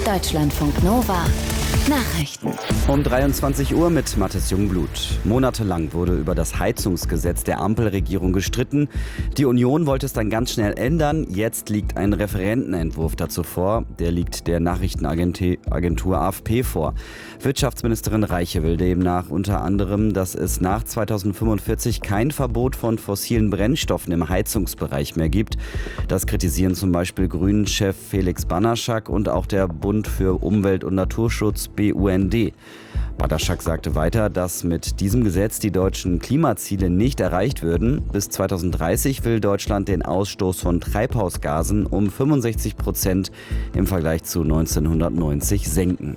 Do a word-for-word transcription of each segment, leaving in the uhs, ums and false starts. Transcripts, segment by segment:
Deutschlandfunk Nova Nachrichten. Um dreiundzwanzig Uhr mit Mathis Jungblut. Monatelang wurde über das Heizungsgesetz der Ampelregierung gestritten. Die Union wollte es dann ganz schnell ändern. Jetzt liegt ein Referentenentwurf dazu vor. Der liegt der Nachrichtenagentur A F P vor. Wirtschaftsministerin Reiche will demnach unter anderem, dass es nach zweitausendfünfundvierzig kein Verbot von fossilen Brennstoffen im Heizungsbereich mehr gibt. Das kritisieren zum Beispiel Grünen-Chef Felix Banaschak und auch der Bund für Umwelt und Naturschutz B U N D. Banaschak sagte weiter, dass mit diesem Gesetz die deutschen Klimaziele nicht erreicht würden. Bis zweitausenddreißig will Deutschland den Ausstoß von Treibhausgasen um fünfundsechzig Prozent im Vergleich zu neunzehnhundertneunzig senken.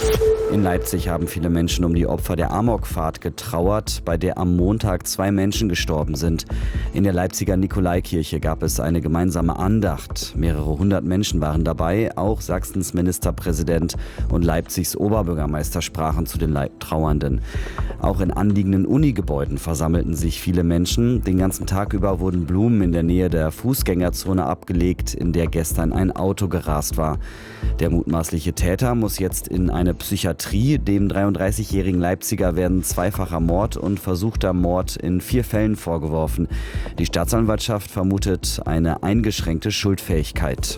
In Leipzig haben viele Menschen um die Opfer der Amokfahrt getrauert, bei der am Montag zwei Menschen gestorben sind. In der Leipziger Nikolaikirche gab es eine gemeinsame Andacht. Mehrere hundert Menschen waren dabei. Auch Sachsens Ministerpräsident und Leipzigs Oberbürgermeister sprachen zu den Leib- Trauernden. Auch in anliegenden Unigebäuden versammelten sich viele Menschen. Den ganzen Tag über wurden Blumen in der Nähe der Fußgängerzone abgelegt, in der gestern ein Auto gerast war. Der mutmaßliche Täter muss jetzt in eine Psychiatrie. Dem dreiunddreißigjährigen Leipziger werden zweifacher Mord und versuchter Mord in vier Fällen vorgeworfen. Die Staatsanwaltschaft vermutet eine eingeschränkte Schuldfähigkeit.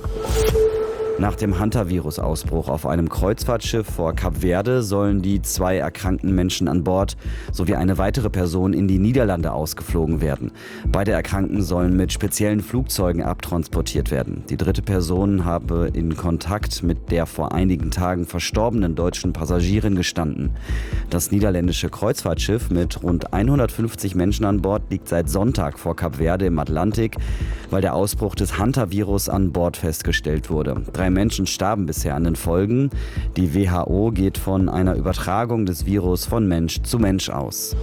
Nach dem Hantavirus-Ausbruch auf einem Kreuzfahrtschiff vor Kap Verde sollen die zwei erkrankten Menschen an Bord sowie eine weitere Person in die Niederlande ausgeflogen werden. Beide Erkrankten sollen mit speziellen Flugzeugen abtransportiert werden. Die dritte Person habe in Kontakt mit der vor einigen Tagen verstorbenen deutschen Passagierin gestanden. Das niederländische Kreuzfahrtschiff mit rund hundertfünfzig Menschen an Bord liegt seit Sonntag vor Kap Verde im Atlantik, weil der Ausbruch des Hantavirus an Bord festgestellt wurde. Drei Menschen starben bisher an den Folgen. Die W H O geht von einer Übertragung des Virus von Mensch zu Mensch aus.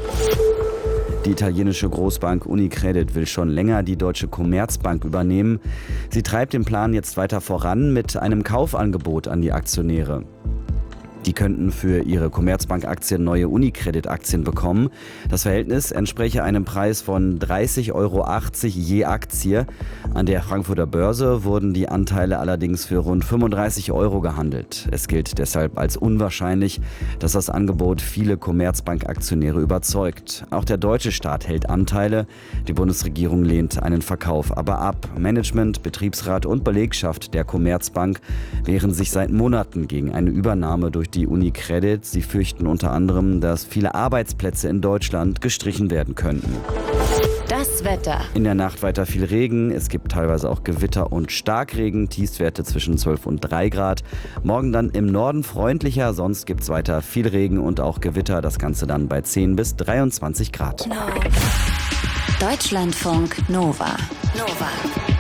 Die italienische Großbank Unicredit will schon länger die deutsche Commerzbank übernehmen. Sie treibt den Plan jetzt weiter voran mit einem Kaufangebot an die Aktionäre. Die könnten für ihre Commerzbank-Aktien neue Unicredit-Aktien bekommen. Das Verhältnis entspräche einem Preis von dreißig Euro achtzig je Aktie. An der Frankfurter Börse wurden die Anteile allerdings für rund fünfunddreißig Euro gehandelt. Es gilt deshalb als unwahrscheinlich, dass das Angebot viele Commerzbank-Aktionäre überzeugt. Auch der deutsche Staat hält Anteile. Die Bundesregierung lehnt einen Verkauf aber ab. Management, Betriebsrat und Belegschaft der Commerzbank wehren sich seit Monaten gegen eine Übernahme durch die Unicredit. Sie fürchten unter anderem, dass viele Arbeitsplätze in Deutschland gestrichen werden könnten. Das Wetter. In der Nacht weiter viel Regen. Es gibt teilweise auch Gewitter und Starkregen. Tiefstwerte zwischen zwölf und drei Grad. Morgen dann im Norden freundlicher. Sonst gibt es weiter viel Regen und auch Gewitter. Das Ganze dann bei zehn bis dreiundzwanzig Grad. Deutschlandfunk Nova. Nova.